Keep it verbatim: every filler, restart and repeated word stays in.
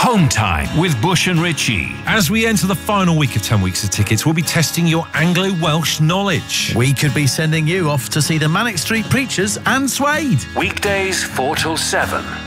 Home Time with Bush and Richie. As we enter the final week of ten weeks of tickets, we'll be testing your Anglo-Welsh knowledge. We could be sending you off to see the Manic Street Preachers and Suede. Weekdays four till seven.